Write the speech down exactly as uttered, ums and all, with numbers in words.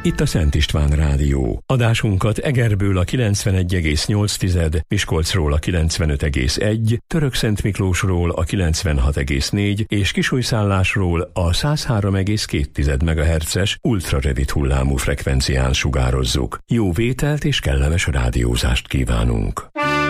Itt a Szent István Rádió. Adásunkat Egerből a kilencvenegy egész nyolc, Miskolcról a kilencvenöt egész egy, Törökszentmiklósról a kilencvenhat egész négy és Kisújszállásról a száz három egész két megahertzes ultrarövid hullámú frekvencián sugározzuk. Jó vételt és kellemes rádiózást kívánunk!